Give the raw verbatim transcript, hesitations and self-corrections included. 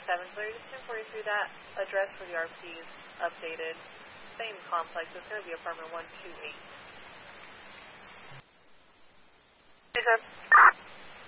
seven. So you're just ten forty-three, that address for the R P is updated. Same complex. It's going to be apartment one two eight. Hey, Sam.